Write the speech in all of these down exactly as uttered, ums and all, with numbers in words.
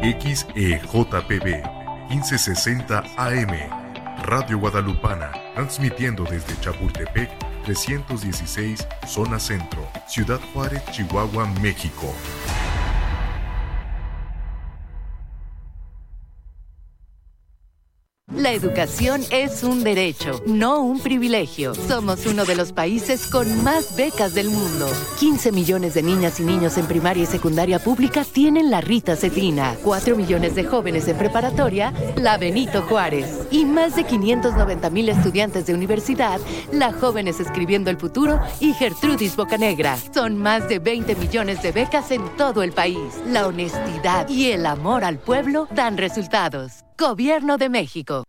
X E J P B quince sesenta A M, Radio Guadalupana, transmitiendo desde Chapultepec trescientos dieciséis, Zona Centro, Ciudad Juárez, Chihuahua, México. La educación es un derecho, no un privilegio. Somos uno de los países con más becas del mundo. quince millones de niñas y niños en primaria y secundaria pública tienen la Rita Cetrina. cuatro millones de jóvenes en preparatoria, la Benito Juárez. Y más de quinientos noventa mil estudiantes de universidad, la Jóvenes Escribiendo el Futuro y Gertrudis Bocanegra. Son más de veinte millones de becas en todo el país. La honestidad y el amor al pueblo dan resultados. Gobierno de México.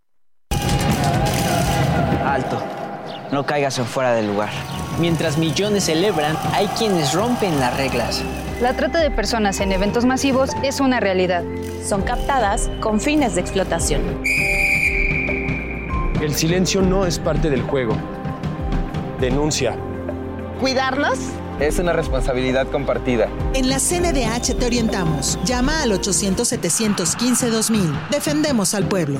Alto, no caigas en fuera del lugar. Mientras millones celebran, hay quienes rompen las reglas. La trata de personas en eventos masivos es una realidad. Son captadas con fines de explotación. El silencio no es parte del juego. Denuncia. ¿Cuidarnos? Es una responsabilidad compartida. En la C N D H te orientamos. Llama al ochocientos, setecientos quince, dos mil. Defendemos al pueblo.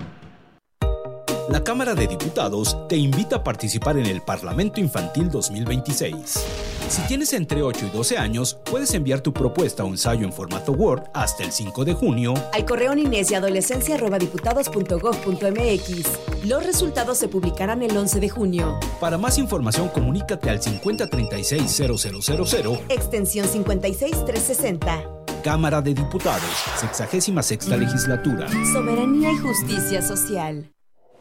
La Cámara de Diputados te invita a participar en el Parlamento Infantil dos mil veintiséis. Si tienes entre ocho y doce años, puedes enviar tu propuesta o ensayo en formato Word hasta el cinco de junio al correo niñez y adolescencia arroba diputados punto gob punto mx. Los resultados se publicarán el once de junio. Para más información, comunícate al cincuenta treinta y seis cero cero cero cero, extensión cincuenta y seis trescientos sesenta. Cámara de Diputados, sexagésima sexta legislatura. Soberanía y justicia social.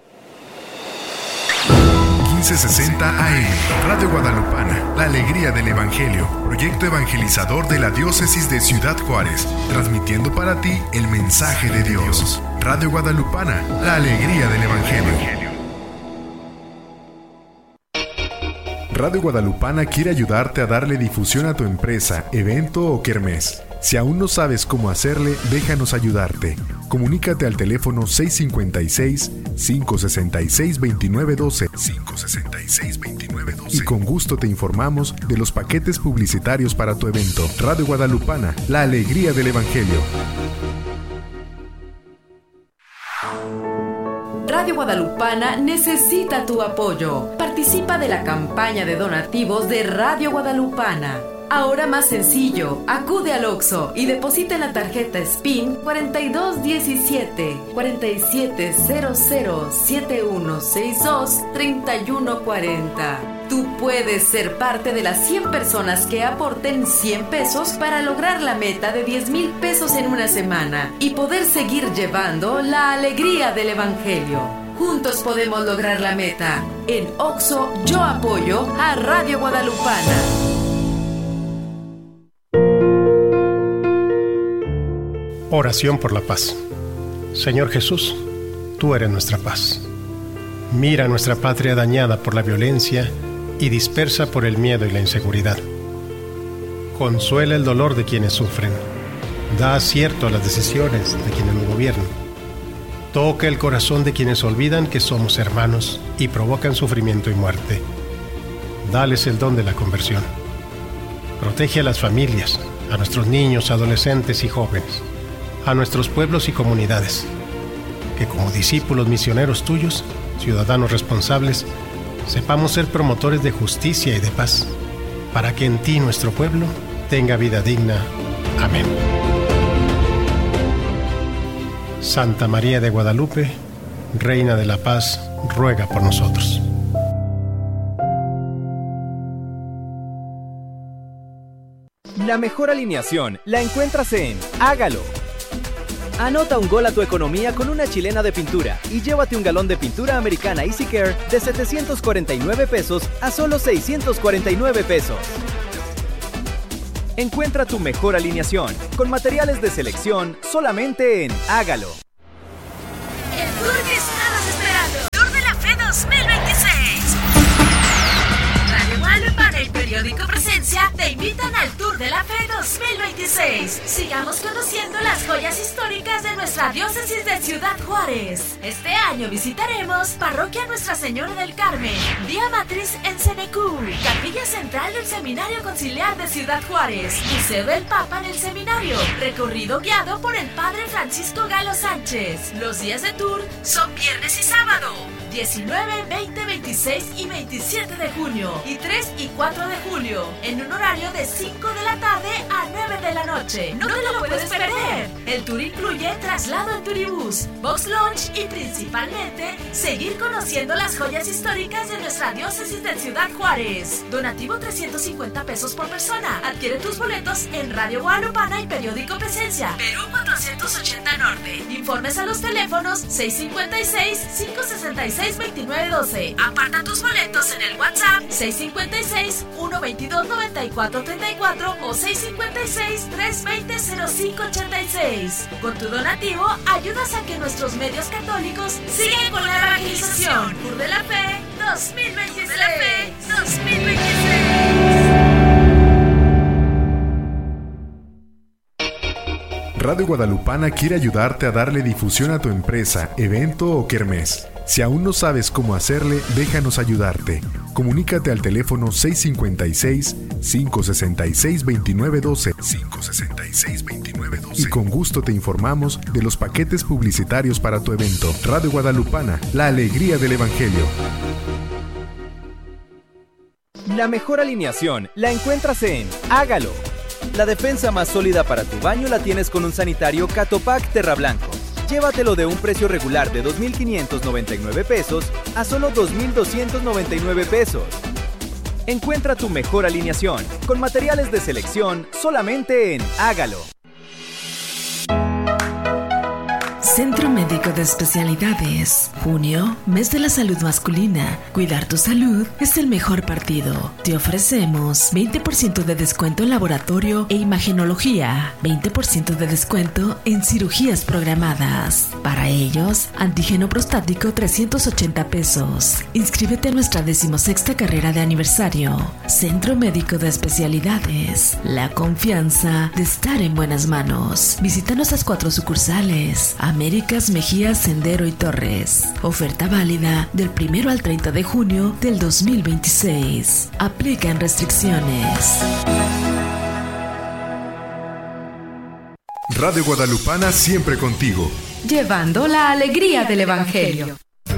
quince sesenta A M, Radio Guadalupana, la alegría del Evangelio, proyecto evangelizador de la diócesis de Ciudad Juárez, transmitiendo para ti el mensaje de Dios. Radio Guadalupana, la alegría del Evangelio. Radio Guadalupana quiere ayudarte a darle difusión a tu empresa, evento o kermés. Si aún no sabes cómo hacerle, déjanos ayudarte. Comunícate al teléfono seis cinco seis, cinco seis seis, dos nueve uno dos, cinco seis seis, dos nueve uno dos y con gusto te informamos de los paquetes publicitarios para tu evento. Radio Guadalupana, la alegría del Evangelio. Radio Guadalupana necesita tu apoyo. Participa de la campaña de donativos de Radio Guadalupana. Ahora más sencillo, acude al Oxxo y deposita en la tarjeta S P I N cuarenta y dos diecisiete, cuarenta y siete cero cero, setenta y uno sesenta y dos, treinta y uno cuarenta. Tú puedes ser parte de las cien personas que aporten cien pesos para lograr la meta de diez mil pesos en una semana y poder seguir llevando la alegría del Evangelio. Juntos podemos lograr la meta. En Oxxo, yo apoyo a Radio Guadalupana. Oración por la paz. Señor Jesús, tú eres nuestra paz. Mira nuestra patria dañada por la violencia y dispersa por el miedo y la inseguridad. Consuela el dolor de quienes sufren. Da acierto a las decisiones de quienes nos gobiernan. Toca el corazón de quienes olvidan que somos hermanos y provocan sufrimiento y muerte. Dales el don de la conversión. Protege a las familias, a nuestros niños, adolescentes y jóvenes, a nuestros pueblos y comunidades, que como discípulos misioneros tuyos, ciudadanos responsables, sepamos ser promotores de justicia y de paz, para que en ti nuestro pueblo tenga vida digna. Amén. Santa María de Guadalupe, Reina de la Paz, ruega por nosotros. La mejor alineación la encuentras en Hágalo. Anota un gol a tu economía con una chilena de pintura y llévate un galón de pintura americana Easy Care de setecientos cuarenta y nueve pesos a solo seiscientos cuarenta y nueve pesos. Encuentra tu mejor alineación con materiales de selección solamente en Hágalo. El tour que estabas esperando. Tour de la Fe dos mil veintiséis. Radio Guadalupana, el periódico presencia Iglesia te invitan al Tour de la Fe dos mil veintiséis. Sigamos conociendo las joyas históricas de nuestra diócesis de Ciudad Juárez. Este año visitaremos Parroquia Nuestra Señora del Carmen, Vía Matriz en Cenecú, Capilla Central del Seminario Conciliar de Ciudad Juárez, Museo del Papa del Seminario, recorrido guiado por el Padre Francisco Galo Sánchez. Los días de tour son viernes y sábado, diecinueve, veinte, veintiséis y veintisiete de junio y tres y cuatro de julio, en un horario de cinco de la tarde a nueve de la noche. No, no te lo puedes perder. El tour incluye traslado en turibús, box lunch y principalmente seguir conociendo las joyas históricas de nuestra diócesis de Ciudad Juárez. Donativo trescientos cincuenta pesos por persona. Adquiere tus boletos en Radio Guadalupana y Periódico Presencia, Perú cuatrocientos ochenta Norte. Informes a los teléfonos seis cinco seis, cinco seis seis, dos nueve uno dos. Aparta tus boletos en el WhatsApp seis cinco seis, uno veintidós, noventa y cuatro treinta y cuatro o seis cinco seis, tres veinte, cero cinco ochenta y seis. Con tu donativo ayudas a que nuestros medios católicos sigan con la evangelización. Tour de la Fe dos mil veintiséis. Tour de la Fe dos mil veintiséis. Radio Guadalupana quiere ayudarte a darle difusión a tu empresa, evento o kermés. Si aún no sabes cómo hacerle, déjanos ayudarte. Comunícate al teléfono seis cinco seis, cinco seis seis, dos nueve uno dos, cinco seis seis, dos nueve uno dos y con gusto te informamos de los paquetes publicitarios para tu evento. Radio Guadalupana, la alegría del Evangelio. La mejor alineación la encuentras en Hágalo. La defensa más sólida para tu baño la tienes con un sanitario Catopac Terra Blanco. Llévatelo de un precio regular de dos mil quinientos noventa y nueve pesos a solo dos mil doscientos noventa y nueve pesos. Encuentra tu mejor alineación con materiales de selección solamente en Hágalo. Centro Médico de Especialidades. Junio, mes de la salud masculina. Cuidar tu salud es el mejor partido. Te ofrecemos veinte por ciento de descuento en laboratorio e imagenología, veinte por ciento de descuento en cirugías programadas. Para ellos, antígeno prostático trescientos ochenta pesos. Inscríbete a nuestra decimosexta carrera de aniversario. Centro Médico de Especialidades. La confianza de estar en buenas manos. Visita nuestras cuatro sucursales. Américas, Mejía, Sendero y Torres. Oferta válida del primero al treinta de junio del dos mil veintiséis. Aplican restricciones. Radio Guadalupana siempre contigo. Llevando la alegría del Evangelio.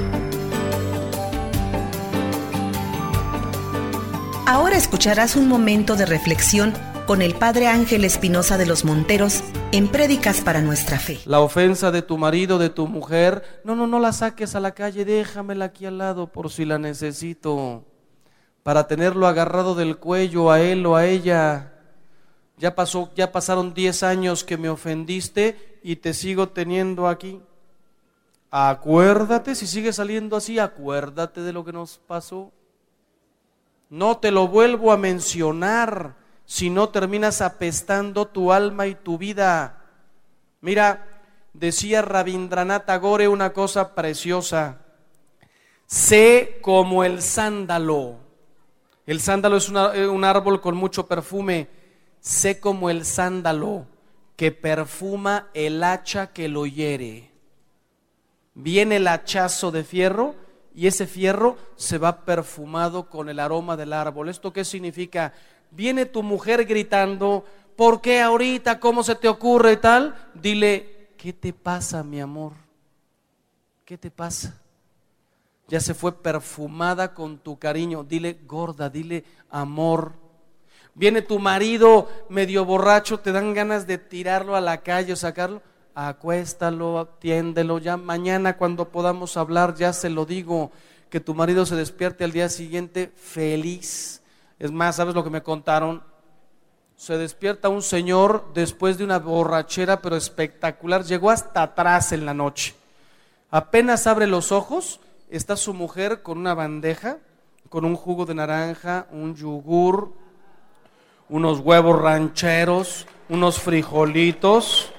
Ahora escucharás un momento de reflexión con el Padre Ángel Espinosa de los Monteros en Prédicas para Nuestra Fe. La ofensa de tu marido, de tu mujer, no, no, no la saques a la calle, déjamela aquí al lado por si la necesito, para tenerlo agarrado del cuello a él o a ella. Ya pasó, ya pasaron diez años que me ofendiste y te sigo teniendo aquí. Acuérdate, si sigues saliendo así, acuérdate de lo que nos pasó. No te lo vuelvo a mencionar, si no terminas apestando tu alma y tu vida. Mira, decía Rabindranath Tagore una cosa preciosa: sé como el sándalo. El sándalo es una, un árbol con mucho perfume. Sé como el sándalo que perfuma el hacha que lo hiere. Viene el hachazo de fierro y ese fierro se va perfumado con el aroma del árbol. ¿Esto qué significa? Viene tu mujer gritando, ¿por qué ahorita? ¿Cómo se te ocurre y tal? Dile, ¿qué te pasa, mi amor? ¿Qué te pasa? Ya se fue perfumada con tu cariño. Dile, gorda, dile, amor. Viene tu marido medio borracho, te dan ganas de tirarlo a la calle o sacarlo. Acuéstalo, atiéndelo, ya mañana cuando podamos hablar ya se lo digo, que tu marido se despierte al día siguiente feliz. Es más, ¿sabes lo que me contaron? Se despierta un señor después de una borrachera pero espectacular, llegó hasta atrás en la noche. Apenas abre los ojos, está su mujer con una bandeja, con un jugo de naranja, un yogur, unos huevos rancheros, unos frijolitos.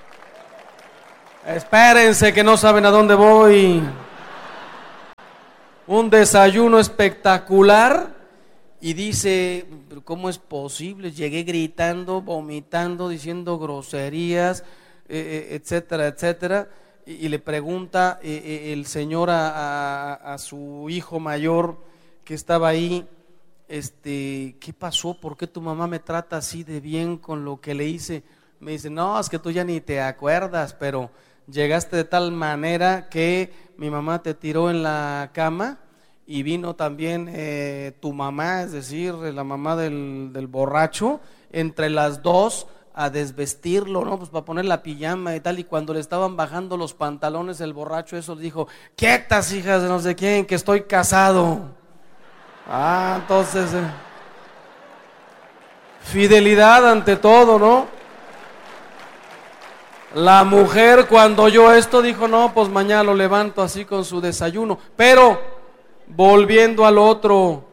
Espérense que no saben a dónde voy. Un desayuno espectacular. y dice, ¿cómo es posible? Llegué gritando, vomitando, diciendo groserías, eh, etcétera, etcétera. Y, y le pregunta eh, el señor a, a, a su hijo mayor que estaba ahí, este, ¿qué pasó? ¿Por qué tu mamá me trata así de bien con lo que le hice? Me dice, no, es que tú ya ni te acuerdas, pero llegaste de tal manera que mi mamá te tiró en la cama y vino también eh, tu mamá, es decir, la mamá del, del borracho, entre las dos a desvestirlo, ¿no? Pues para poner la pijama y tal, y cuando le estaban bajando los pantalones el borracho eso le dijo, quietas hijas de no sé quién, que estoy casado. Ah, entonces, eh, fidelidad ante todo, ¿no? La mujer cuando oyó esto dijo, no, pues mañana lo levanto así con su desayuno. Pero, volviendo al otro,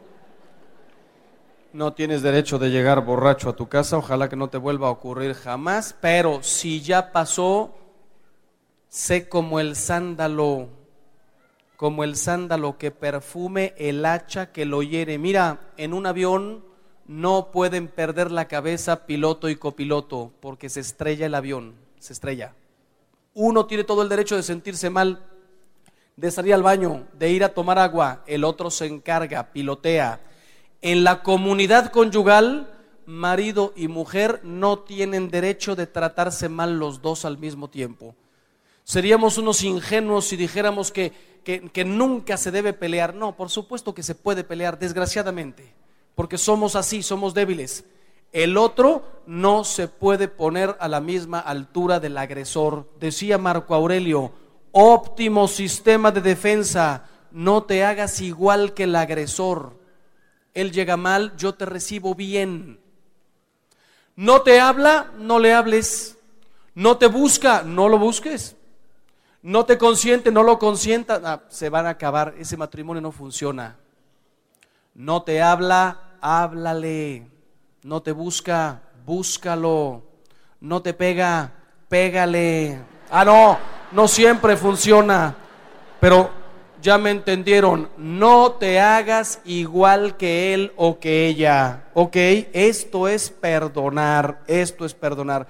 no tienes derecho de llegar borracho a tu casa, ojalá que no te vuelva a ocurrir jamás, pero si ya pasó, sé como el sándalo, como el sándalo que perfume el hacha que lo hiere. Mira, en un avión no pueden perder la cabeza piloto y copiloto, porque se estrella el avión, se estrella. Uno tiene todo el derecho de sentirse mal, de salir al baño, de ir a tomar agua, el otro se encarga, pilotea. En la comunidad conyugal, marido y mujer no tienen derecho de tratarse mal los dos al mismo tiempo. Seríamos unos ingenuos si dijéramos que, que, que nunca se debe pelear. No, por supuesto que se puede pelear, desgraciadamente, porque somos así, somos débiles. El otro no se puede poner a la misma altura del agresor. Decía Marco Aurelio, óptimo sistema de defensa, no te hagas igual que el agresor. Él llega mal, yo te recibo bien. No te habla, no le hables. No te busca, no lo busques. No te consiente, no lo consientas. Ah, se van a acabar, ese matrimonio no funciona. No te habla, háblale. No te busca, búscalo. No te pega, pégale. Ah, no, no siempre funciona, pero ya me entendieron, no te hagas igual que él o que ella, ¿ok? Esto es perdonar, esto es perdonar.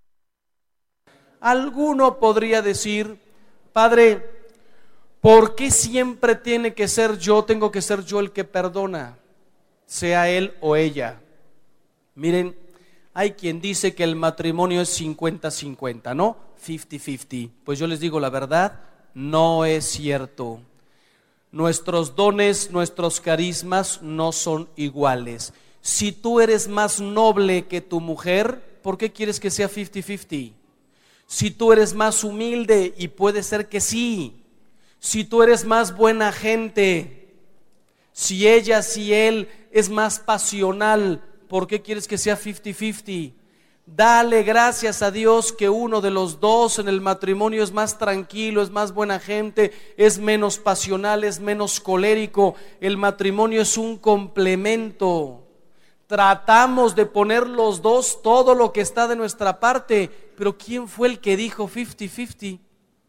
Alguno podría decir, Padre, ¿por qué siempre tiene que ser yo, tengo que ser yo el que perdona, sea él o ella? Miren, hay quien dice que el matrimonio es cincuenta cincuenta, ¿no? cincuenta cincuenta. Pues yo les digo la verdad, no es cierto. Nuestros dones, nuestros carismas no son iguales. Si tú eres más noble que tu mujer, ¿por qué quieres que sea cincuenta cincuenta? Si tú eres más humilde, y puede ser que sí. Si tú eres más buena gente, si ella, si él es más pasional, ¿por qué quieres que sea cincuenta cincuenta? Dale gracias a Dios que uno de los dos en el matrimonio es más tranquilo, es más buena gente, es menos pasional, es menos colérico. El matrimonio es un complemento. Tratamos de poner los dos todo lo que está de nuestra parte, pero ¿quién fue el que dijo cincuenta cincuenta?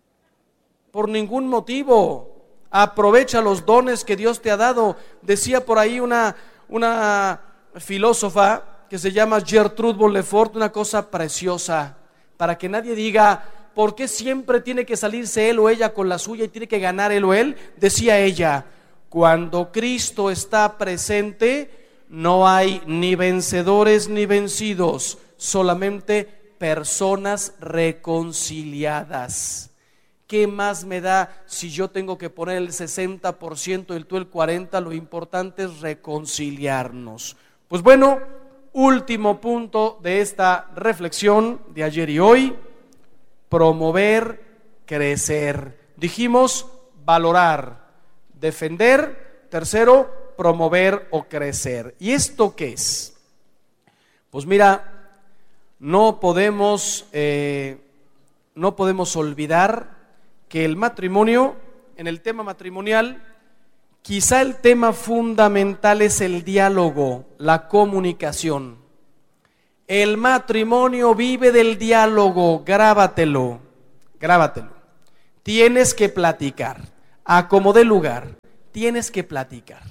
Por ningún motivo. Aprovecha los dones que Dios te ha dado. Decía por ahí una, una filósofa que se llama Gertrude Bollefort, una cosa preciosa, para que nadie diga, ¿por qué siempre tiene que salirse él o ella con la suya y tiene que ganar él o él? Decía ella, cuando Cristo está presente, no hay ni vencedores ni vencidos, solamente personas reconciliadas. ¿Qué más me da si yo tengo que poner el sesenta por ciento y tú el cuarenta por ciento? Lo importante es reconciliarnos. Pues bueno, último punto de esta reflexión de ayer y hoy, promover, crecer. Dijimos valorar, defender, tercero, promover o crecer. ¿Y esto qué es? Pues mira, no podemos, eh, no podemos olvidar que el matrimonio, en el tema matrimonial, quizá el tema fundamental es el diálogo, la comunicación. El matrimonio vive del diálogo, grábatelo, grábatelo. Tienes que platicar, a como dé lugar, tienes que platicar.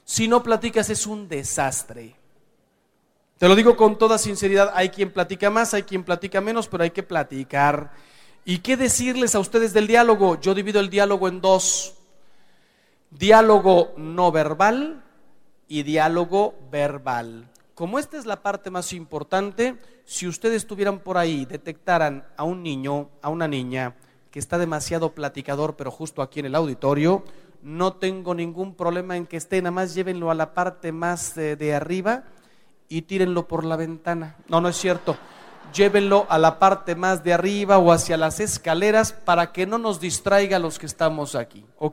Si no platicas es un desastre. Te lo digo con toda sinceridad, hay quien platica más, hay quien platica menos, pero hay que platicar. ¿Y qué decirles a ustedes del diálogo? Yo divido el diálogo en dos. Diálogo no verbal y diálogo verbal. Como esta es la parte más importante, si ustedes estuvieran por ahí, detectaran a un niño, a una niña que está demasiado platicador, pero justo aquí en el auditorio, no tengo ningún problema en que esté, nada más llévenlo a la parte más de, de arriba y tírenlo por la ventana. No, no es cierto. Llévenlo a la parte más de arriba o hacia las escaleras para que no nos distraiga a los que estamos aquí, ¿ok?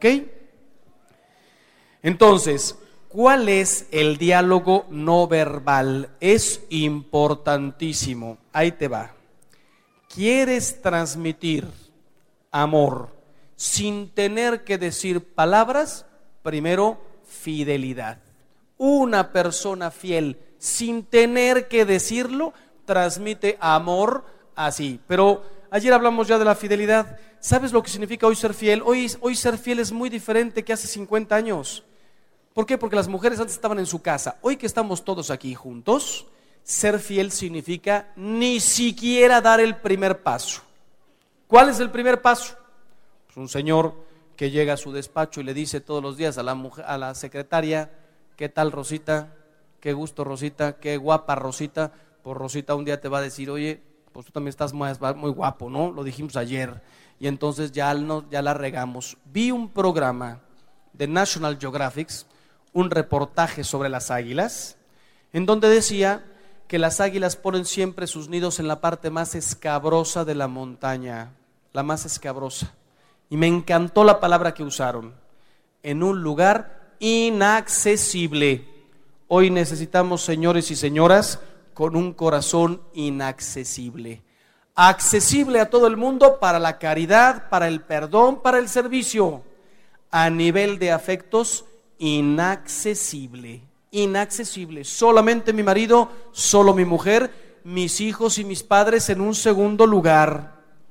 Entonces, ¿cuál es el diálogo no verbal? Es importantísimo. Ahí te va. ¿Quieres transmitir amor sin tener que decir palabras? Primero, fidelidad. Una persona fiel sin tener que decirlo transmite amor así. Pero ayer hablamos ya de la fidelidad. ¿Sabes lo que significa hoy ser fiel? Hoy, hoy ser fiel es muy diferente que hace cincuenta años. ¿Por qué? Porque las mujeres antes estaban en su casa. Hoy que estamos todos aquí juntos, ser fiel significa ni siquiera dar el primer paso. ¿Cuál es el primer paso? Pues un señor que llega a su despacho y le dice todos los días a la mujer, a la secretaria, ¿qué tal Rosita? Qué gusto Rosita, qué guapa Rosita. Pues Rosita un día te va a decir, oye, pues tú también estás muy, muy guapo, ¿no? Lo dijimos ayer. Y entonces ya, no, ya la regamos. Vi un programa de National Geographic, un reportaje sobre las águilas, en donde decía que las águilas ponen siempre sus nidos en la parte más escabrosa de la montaña, la más escabrosa. Y me encantó la palabra que usaron, en un lugar inaccesible. Hoy necesitamos, señores y señoras, con un corazón inaccesible. Accesible a todo el mundo para la caridad, para el perdón, para el servicio. A nivel de afectos, inaccesible. Inaccesible. Solamente mi marido, solo mi mujer, mis hijos y mis padres en un segundo lugar.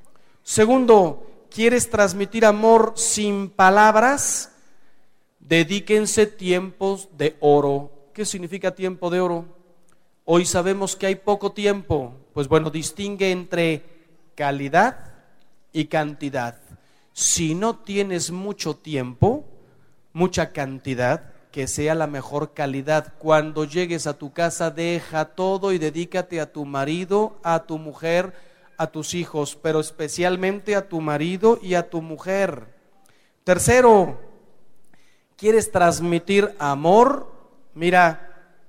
Segundo, ¿quieres transmitir amor sin palabras? Dedíquense tiempos de oro. ¿Qué significa tiempo de oro? Hoy sabemos que hay poco tiempo. Pues bueno, distingue entre calidad y cantidad. Si no tienes mucho tiempo, mucha cantidad, que sea la mejor calidad. Cuando llegues a tu casa, deja todo y dedícate a tu marido, a tu mujer, a tus hijos, pero especialmente a tu marido y a tu mujer. Tercero, ¿quieres transmitir amor? Mira,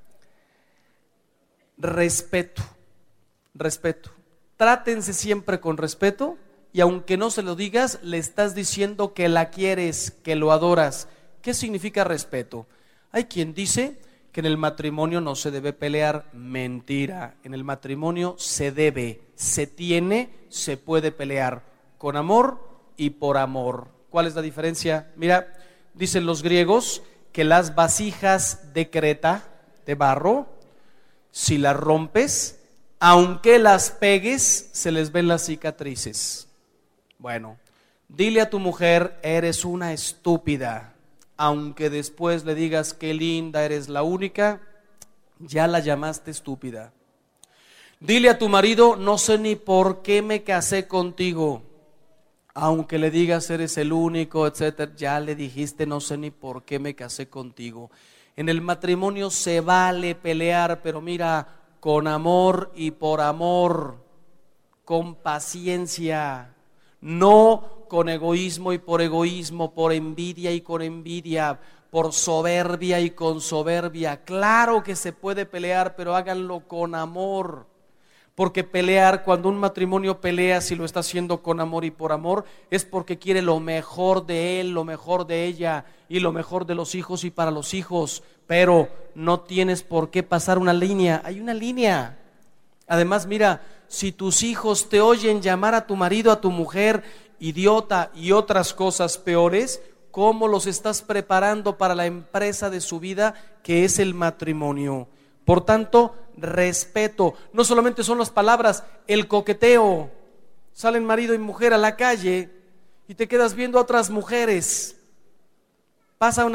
respeto, respeto. Trátense siempre con respeto y aunque no se lo digas, le estás diciendo que la quieres, que lo adoras. ¿Qué significa respeto? Hay quien dice que en el matrimonio no se debe pelear. Mentira. En el matrimonio se debe, se tiene, se puede pelear con amor y por amor. ¿Cuál es la diferencia? Mira, dicen los griegos que las vasijas de Creta, de barro, si las rompes, aunque las pegues, se les ven las cicatrices. Bueno, dile a tu mujer, eres una estúpida. Aunque después le digas qué linda, eres la única, ya la llamaste estúpida. Dile a tu marido, no sé ni por qué me casé contigo. Aunque le digas eres el único, etcétera, ya le dijiste no sé ni por qué me casé contigo. En el matrimonio se vale pelear, pero mira, con amor y por amor, con paciencia, no con egoísmo y por egoísmo, por envidia y con envidia, por soberbia y con soberbia. Claro que se puede pelear, pero háganlo con amor. Porque pelear, cuando un matrimonio pelea, si lo está haciendo con amor y por amor, es porque quiere lo mejor de él, lo mejor de ella y lo mejor de los hijos y para los hijos. Pero no tienes por qué pasar una línea, hay una línea. Además, mira, si tus hijos te oyen llamar a tu marido, a tu mujer, idiota y otras cosas peores, ¿cómo los estás preparando para la empresa de su vida que es el matrimonio? Por tanto, respeto. No solamente son las palabras, el coqueteo. Salen marido y mujer a la calle y te quedas viendo a otras mujeres. Pasa una